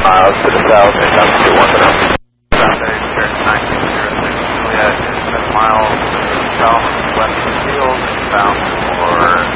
Miles to the south, and up to 1 minute. Sunday, Spirit 1906 Juliet is 7 miles south west of the field, bound for